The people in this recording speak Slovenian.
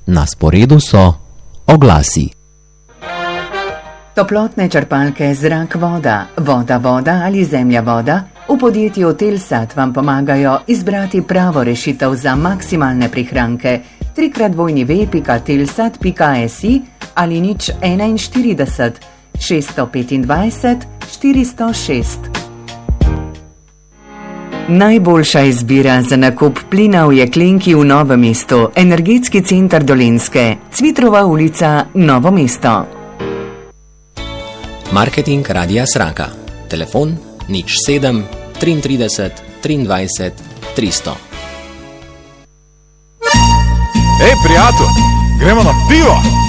Na sporedu so oglasi. Toplotne črpalke zrak-voda, voda-voda ali zemlja-voda v podjetju Telsat vam pomagajo izbrati pravo rešitev za maksimalne prihranke. 3x2v.telsat.si ali 041 625 406. Najboljša izbira za nakup plina v jeklenki v Novem mestu, energetski center Dolenjske, Cvitrova ulica, Novo mesto. Marketing Radia Sraka. Telefon 07 33 23 300. Ej, prijatelj, gremo na pivo!